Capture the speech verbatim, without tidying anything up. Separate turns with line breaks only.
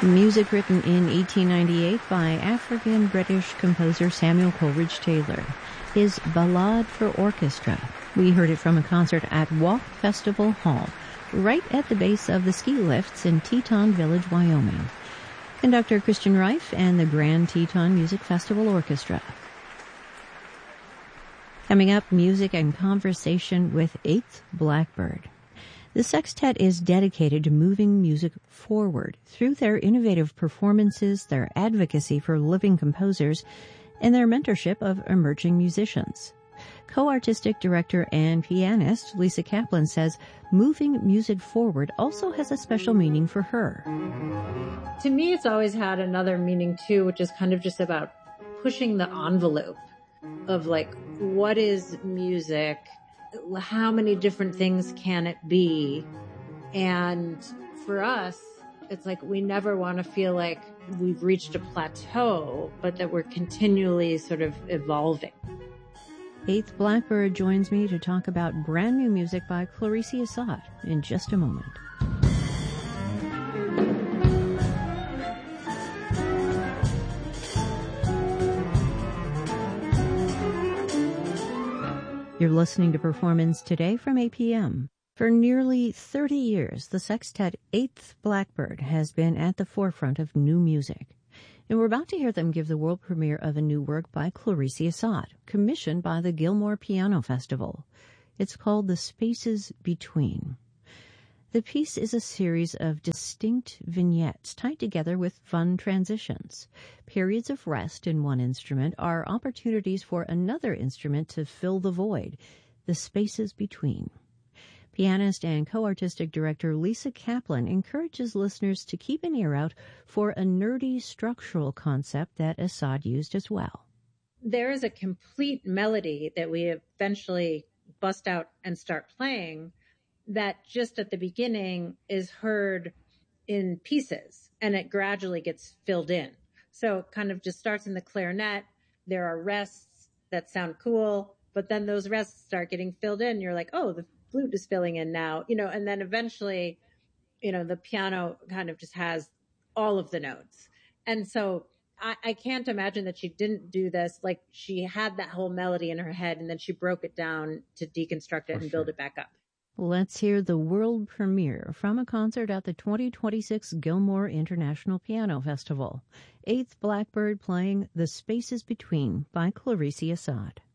Music written in eighteen ninety-eight by African-British composer Samuel Coleridge Taylor. His Ballade for Orchestra. We heard it from a concert at Walk Festival Hall, right at the base of the ski lifts in Teton Village, Wyoming. Conductor Christian Reif and the Grand Teton Music Festival Orchestra. Coming up, music and conversation with Eighth Blackbird. The sextet is dedicated to moving music forward through their innovative performances, their advocacy for living composers, and their mentorship of emerging musicians. Co-artistic director and pianist Lisa Kaplan says moving music forward also has a special meaning for her.
To me, it's always had another meaning too, which is kind of just about pushing the envelope of like, what is music? How many different things can it be? And for us, it's like we never want to feel like we've reached a plateau, but that we're continually sort of evolving.
Eighth Blackbird joins me to talk about brand new music by Clarice Assad in just a moment. You're listening to Performance Today from A P M. For nearly thirty years, the sextet Eighth Blackbird has been at the forefront of new music. And we're about to hear them give the world premiere of a new work by Clarice Assad, commissioned by the Gilmore Piano Festival. It's called The Spaces Between. The piece is a series of distinct vignettes tied together with fun transitions. Periods of rest in one instrument are opportunities for another instrument to fill the void, the spaces between. Pianist and co-artistic director Lisa Kaplan encourages listeners to keep an ear out for a nerdy structural concept that Assad used as well.
There is a complete melody that we eventually bust out and start playing that just at the beginning is heard in pieces and it gradually gets filled in. So it kind of just starts in the clarinet. There are rests that sound cool, but then those rests start getting filled in. You're like, oh, the flute is filling in now, you know, and then eventually, you know, the piano kind of just has all of the notes. And so I, I can't imagine that she didn't do this. Like she had that whole melody in her head and then she broke it down to deconstruct it For and sure. build it back up.
Let's hear the world premiere from a concert at the twenty twenty-six Gilmore International Piano Festival. Eighth Blackbird playing The Spaces Between by Clarice Assad.